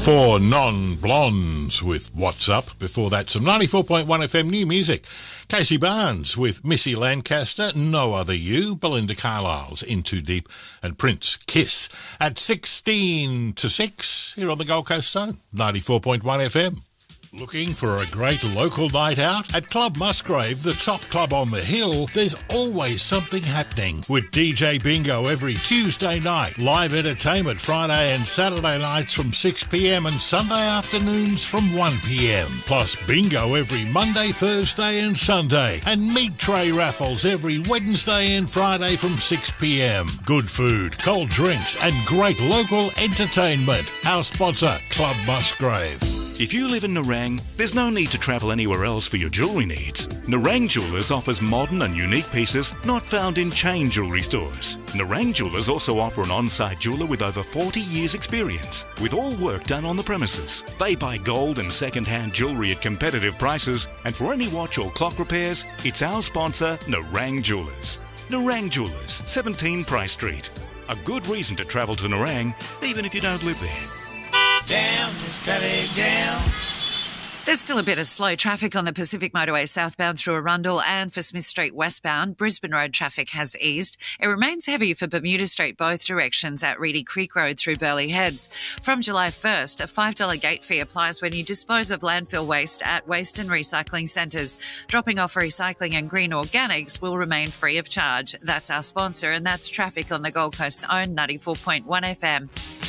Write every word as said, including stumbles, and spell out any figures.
Four non-blondes with What's Up. Before that, some ninety-four point one F M new music. Casey Barnes with Missy Lancaster, No Other You, Belinda Carlisle's In Too Deep, and Prince, Kiss. At sixteen to six, here on the Gold Coast Zone, ninety-four point one F M. Looking for a great local night out? At Club Musgrave, the top club on the hill, there's always something happening. With D J Bingo every Tuesday night, live entertainment Friday and Saturday nights from six p m and Sunday afternoons from one p m. Plus bingo every Monday, Thursday and Sunday. And meat tray raffles every Wednesday and Friday from six p m. Good food, cold drinks and great local entertainment. Our sponsor, Club Musgrave. If you live in Nerang, there's no need to travel anywhere else for your jewellery needs. Nerang Jewellers offers modern and unique pieces not found in chain jewellery stores. Nerang Jewellers also offer an on-site jeweller with over forty years experience, with all work done on the premises. They buy gold and second-hand jewellery at competitive prices, and for any watch or clock repairs, it's our sponsor, Nerang Jewellers. Nerang Jewellers, seventeen Price Street. A good reason to travel to Nerang, even if you don't live there. Down, steady down. There's still a bit of slow traffic on the Pacific Motorway southbound through Arundel, and for Smith Street westbound, Brisbane Road traffic has eased. It remains heavy for Bermuda Street both directions at Reedy Creek Road through Burleigh Heads. From July first, a five dollars gate fee applies when you dispose of landfill waste at waste and recycling centres. Dropping off recycling and green organics will remain free of charge. That's our sponsor, and that's traffic on the Gold Coast's own ninety-four point one F M.